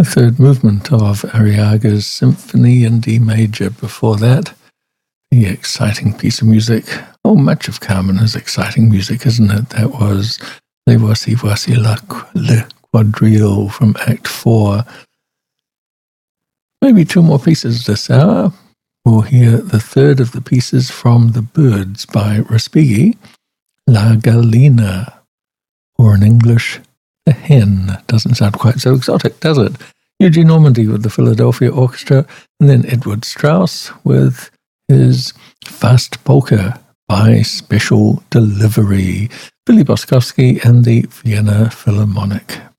third movement of Arriaga's Symphony in D major. Before that, the exciting piece of music. Oh, much of Carmen is exciting music, isn't it? That was Le Voici Voici le Quadrille from Act 4. Maybe two more pieces this hour. We'll hear the third of the pieces from The Birds by Respighi, La Gallina, or in English, The Hen. Doesn't sound quite so exotic, does it? Eugene Normandy with the Philadelphia Orchestra, and then Edward Strauss with his Fast Polka by Special Delivery. Billy Boskovsky and the Vienna Philharmonic.